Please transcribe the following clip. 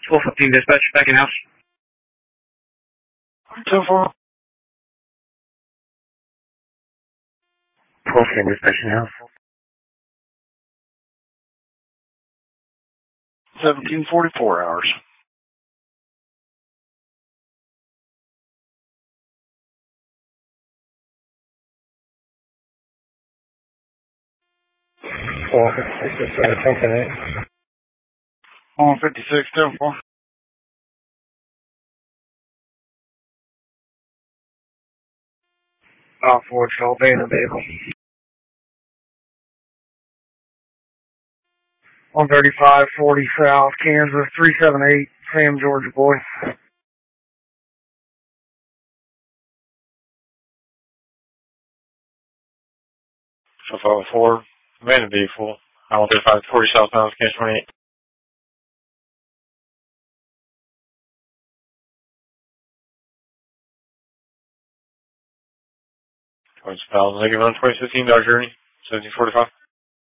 1215 dispatch, back in house. 2-4. 1215 dispatch in house. 1744 hours. Four 56, 156, 10-4. 4, Charles Bay in the vehicle. 135-40 South, Kansas, 378, Sam, Georgia boy. So 504, abandoned vehicle. 135-40 southbound, Kansas 28. Towards Falls, negative on 2015, Dodge Journey, 1745.